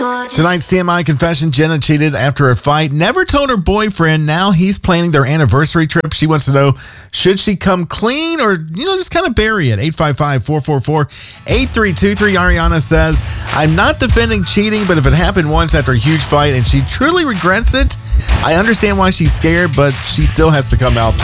Tonight's TMI confession, Jenna cheated after a fight, never told her boyfriend. Now he's planning their anniversary trip. She wants to know, should she come clean or, just kind of bury it? 855-444-8323. Ariana says, I'm not defending cheating, but if it happened once after a huge fight and she truly regrets it, I understand why she's scared, but she still has to come out.